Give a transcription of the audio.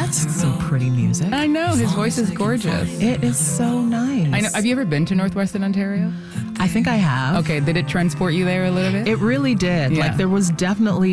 That's some pretty music. I know, his voice is gorgeous. It is so nice. I know. Have you ever been to Northwestern Ontario? I think I have. Okay, did it transport you there a little bit? It really did. Yeah. Like, there was definitely